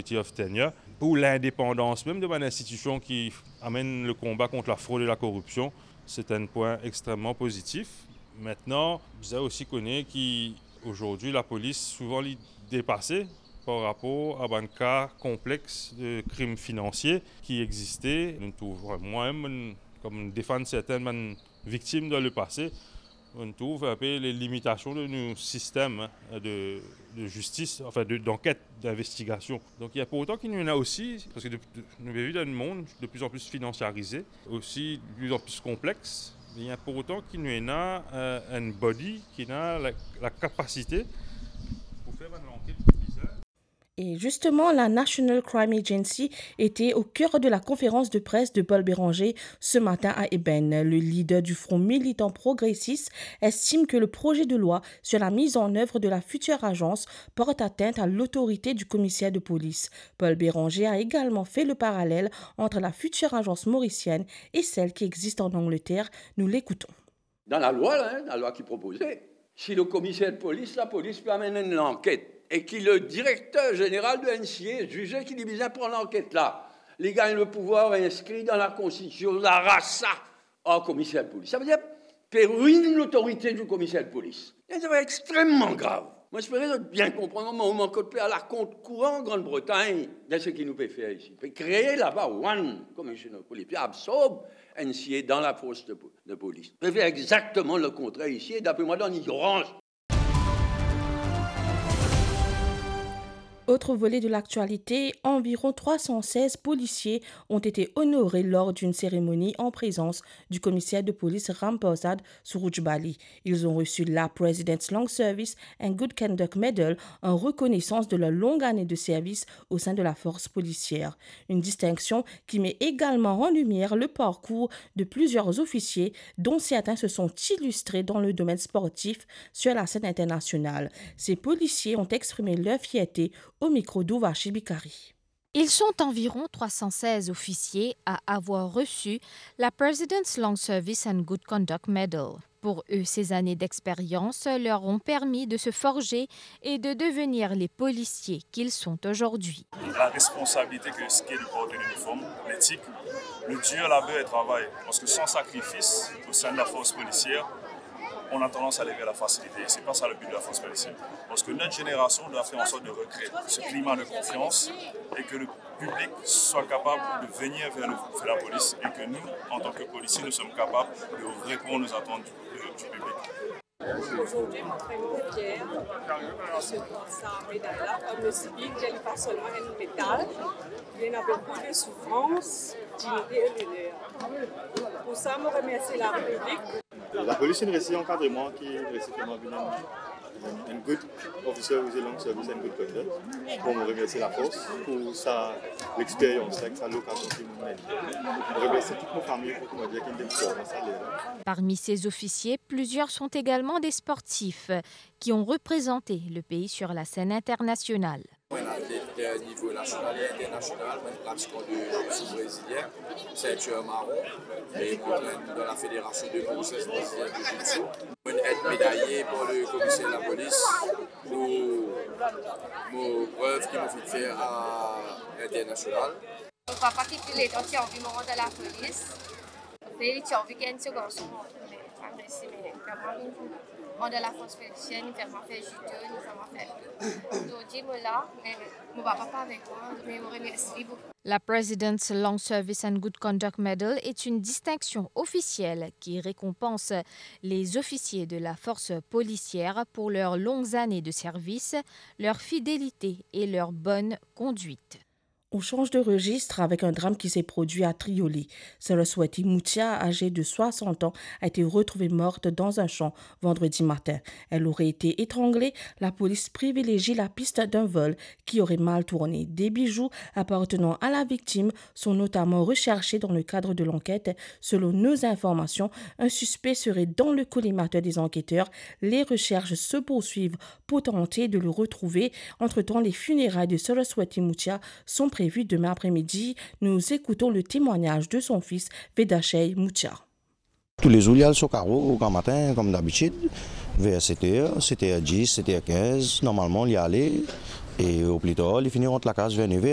Majority of Tenure, pour l'indépendance même de l'institution qui amène le combat contre la fraude et la corruption. C'est un point extrêmement positif. Maintenant, vous avez aussi connu qu'aujourd'hui, la police souvent est dépassée par rapport à un cas complexe de crimes financiers qui existait. Moi-même, comme défendre certaines victimes dans le passé, on trouve un peu les limitations de nos systèmes de justice, enfin d'enquête, d'investigation. Donc il y a pour autant qu'il y en a aussi, parce que nous vivons dans un monde de plus en plus financiarisé, aussi de plus en plus complexe. Il y a pour autant qu'il y en a un body qui a la capacité pour faire une enquête bizarre. Et justement, la National Crime Agency était au cœur de la conférence de presse de Paul Béranger ce matin à Eben. Le leader du Front militant progressiste estime que le projet de loi sur la mise en œuvre de la future agence porte atteinte à l'autorité du commissaire de police. Paul Béranger a également fait le parallèle entre la future agence mauricienne et celle qui existe en Angleterre. Nous l'écoutons. Dans la loi qui proposait, si le commissaire de police, la police peut amener une enquête et que le directeur général de NCA jugeait qu'il est besoin pour l'enquête là, les gars ont le pouvoir inscrit dans la Constitution, la race en commissaire de police. Ça veut dire ruiner l'autorité du commissaire de police. C'est extrêmement grave. Moi, j'espère bien comprendre, mais on manque de à la compte courant en Grande-Bretagne de ce qu'il nous peut faire ici. Il peut créer là-bas one commissioner de police, puis absorbe NCA dans la force de police. Il peut faire exactement le contraire ici, et d'après moi, dans l'ignorance. Autre volet de l'actualité, environ 316 policiers ont été honorés lors d'une cérémonie en présence du commissaire de police Rampersad Surujbali. Ils ont reçu la President's Long Service and Good Conduct Medal en reconnaissance de leur longue année de service au sein de la force policière. Une distinction qui met également en lumière le parcours de plusieurs officiers dont certains se sont illustrés dans le domaine sportif sur la scène internationale. Ces policiers ont exprimé leur fierté au micro d'Ouvachi Bikari. Ils sont environ 316 officiers à avoir reçu la President's Long Service and Good Conduct Medal. Pour eux, ces années d'expérience leur ont permis de se forger et de devenir les policiers qu'ils sont aujourd'hui. La responsabilité que ce qu'est le port de l'uniforme, l'éthique, le dur labeur et travail. Parce que sans sacrifice au sein de la force policière, on a tendance à aller vers la facilité. Et ce n'est pas ça le but de la force policière. Parce que notre génération doit faire en sorte de recréer ce climat de confiance et que le public soit capable de venir vers la police et que nous, en tant que policiers, nous sommes capables de répondre aux attentes du public. Aujourd'hui, je suis très fière de recevoir cette médaille-là. Comme le civique, je n'ai pas seulement une médaille, il y en a beaucoup de souffrance, dignité et l'honneur. Pour ça, je remercie la République. La police est un encadrement qui est vraiment un good officer with a long service and good conduct. Pour me remercier la force pour l'expérience, sa location qui nous mène. Je remercie toute ma famille pour me dire qu'il y a une différence. Parmi ces officiers, plusieurs sont également des sportifs qui ont représenté le pays sur la scène internationale. Un athlète niveau national et international, un pratiquant de jiu-jitsu brésilien, ceinture marron, et dans la fédération de grossesse brésilienne de jiu-jitsu. Un aide médaillé par le commissaire de la police pour mes preuves qui m'ont fait faire à l'international. Mon papa qui est en environnement de la police, il est en week-end sur le on de la force policière, nous faisons faire judo, nous faisons faire aujourd'hui, là, mais mon papa pas avec moi, mais je remercie beaucoup. La President's Long Service and Good Conduct Medal est une distinction officielle qui récompense les officiers de la force policière pour leurs longues années de service, leur fidélité et leur bonne conduite. On change de registre avec un drame qui s'est produit à Trioli. Saraswati Moutia, âgée de 60 ans, a été retrouvée morte dans un champ vendredi matin. Elle aurait été étranglée. La police privilégie la piste d'un vol qui aurait mal tourné. Des bijoux appartenant à la victime sont notamment recherchés dans le cadre de l'enquête. Selon nos informations, un suspect serait dans le collimateur des enquêteurs. Les recherches se poursuivent pour tenter de le retrouver. Entre-temps, les funérailles de Saraswati Moutia sont prévues demain après-midi. Nous écoutons le témoignage de son fils, Vedachey Moutia. Tous les jours, il y a le Socaro au grand matin, comme d'habitude, vers 7h, 7h10, 7h15. Normalement, il y allait et au plus tard, il finit entre la case vers 9h.